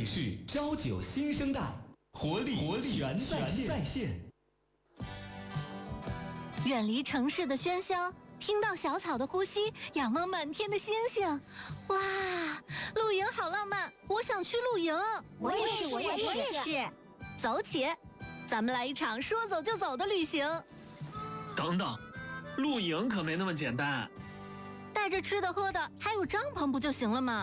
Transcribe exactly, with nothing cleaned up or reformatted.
是朝九新生代，活力活力全在线。 远离城市的喧嚣，听到小草的呼吸，仰望满天的星星，哇，露营好浪漫，我想去露营。 我也是，我也是，我也是。 走起，咱们来一场说走就走的旅行。 等等，露营可没那么简单。 带着吃的喝的，还有帐篷不就行了吗？